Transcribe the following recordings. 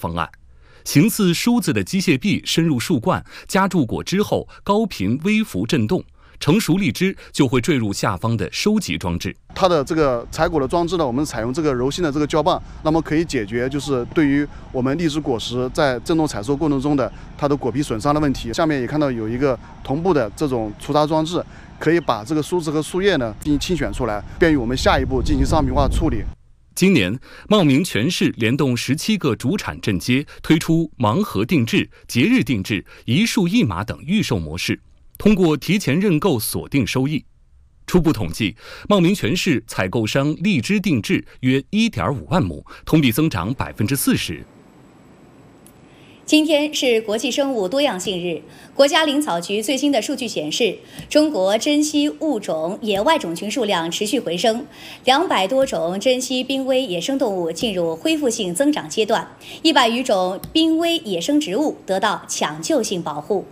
方案。形似梳子的机械臂深入树冠，夹住果汁后高频微幅震动，成熟荔枝就会坠入下方的收集装置。 它的这个采果的装置呢，我们采用这个柔性的这个胶棒，那么可以解决就是对于我们荔枝果实在震动采收过程中的它的果皮损伤的问题。下面也看到有一个同步的这种除杂装置，可以把这个梳子和树叶呢进行清选出来，便于我们下一步进行商品化处理。 今年，茂名全市联动17个主产镇街推出盲盒定制、节日定制、一树一码等预售模式，通过提前认购锁定收益。初步统计，茂名全市采购商荔枝定制约1.5万亩，同比增长40%。 今天是国际生物多样性日。国家林草局最新的数据显示，中国珍稀物种野外种群数量持续回升，200多种珍稀濒危野生动物进入恢复性增长阶段，100余种濒危野生植物得到抢救性保护。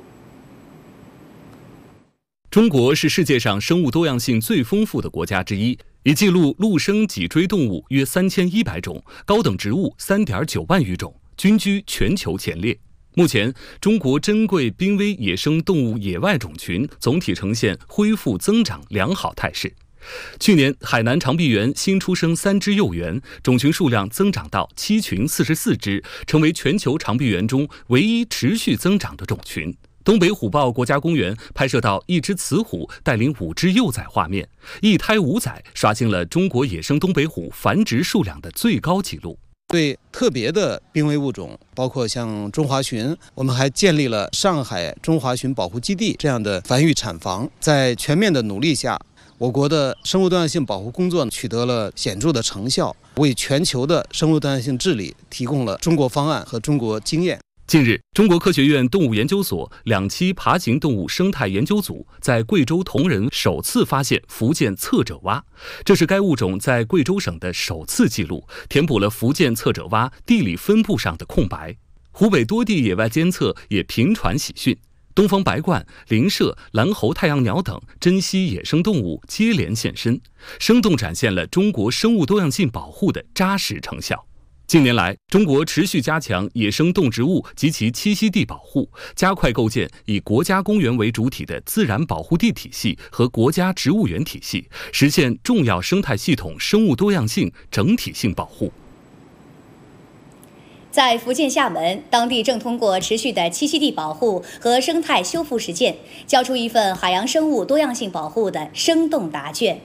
中国是世界上生物多样性最丰富的国家之一，已记录陆生脊椎动物约3100种，高等植物3.9万余种，均居全球前列。目前，中国珍贵濒危野生动物野外种群总体呈现恢复增长良好态势。去年，海南长臂猿新出生3只幼猿，种群数量增长到7群44只，成为全球长臂猿中唯一持续增长的种群。东北虎豹国家公园拍摄到一只雌虎带领5只幼崽画面，一胎5崽，刷新了中国野生东北虎繁殖数量的最高纪录。 对特别的濒危物种，包括像中华鲟，我们还建立了上海中华鲟保护基地这样的繁育产房。在全面的努力下，我国的生物多样性保护工作取得了显著的成效，为全球的生物多样性治理提供了中国方案和中国经验。 近日，中国科学院动物研究所2期爬行动物生态研究组在贵州铜仁首次发现福建侧褶蛙，这是该物种在贵州省的首次记录，填补了福建侧褶蛙地理分布上的空白。湖北多地野外监测也频传喜讯，东方白鹳、林麝、蓝喉太阳鸟等珍稀野生动物接连现身，生动展现了中国生物多样性保护的扎实成效。近年来，中国持续加强野生动植物及其栖息地保护，加快构建以国家公园为主体的自然保护地体系和国家植物园体系，实现重要生态系统生物多样性整体性保护。 在福建厦门，当地正通过持续的栖息地保护和生态修复实践，交出一份海洋生物多样性保护的生动答卷。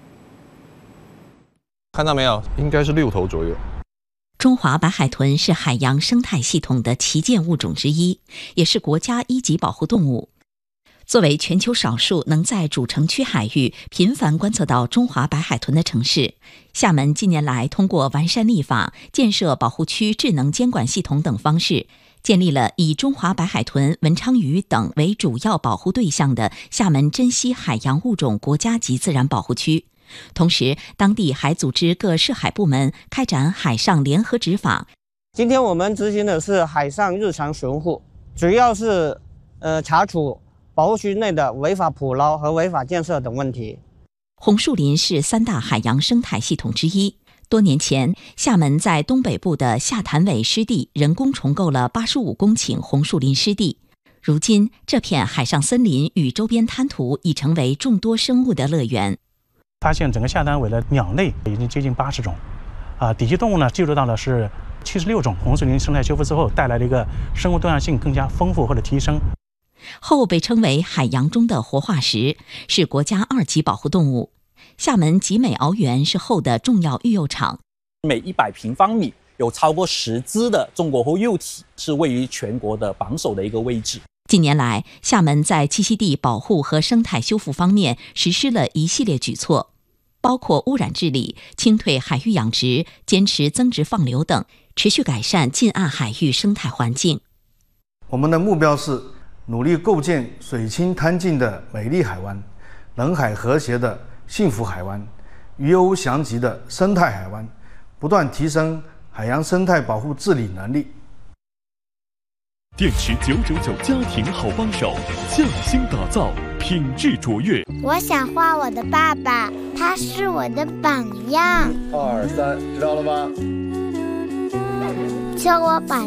看到没有，应该是6头左右。 中华白海豚是海洋生态系统的旗舰物种之一，也是国家1级保护动物。作为全球少数能在主城区海域频繁观测到中华白海豚的城市，厦门近年来通过完善立法、建设保护区智能监管系统等方式，建立了以中华白海豚、文昌鱼等为主要保护对象的厦门珍稀海洋物种国家级自然保护区。同时，当地还组织各涉海部门开展海上联合执法。 今天我们执行的是海上日常巡护，主要是查处保护区内的违法捕捞和违法建设等问题。 红树林是3大海洋生态系统之一。多年前，厦门在东北部的下潭尾湿地人工重构了85公顷红树林湿地。如今，这片海上森林与周边滩涂已成为众多生物的乐园。 发现整个下潭尾的鸟类已经接近80种，底栖动物呢记录到了是76种。红树林生态修复之后，带来了一个生物多样性更加丰富或者提升。 后被称为海洋中的活化石，是国家2级保护动物。厦门集美鳌园是后的重要育幼场， 每100平方米有超过10只的中国后幼体，是位于全国的榜首的一个位置。 近年来，厦门在栖息地保护和生态修复方面实施了一系列举措，包括污染治理、清退海域养殖、坚持增殖放流等，持续改善近岸海域生态环境。 我们的目标是努力构建水清滩净的美丽海湾，人海和谐的幸福海湾，鱼鸥翔集的生态海湾，不断提升海洋生态保护治理能力。 电池999家庭好帮手，匠心打造，品质卓越。 我想画我的爸爸，他是我的榜样。 2、3，知道了吗？ 教我把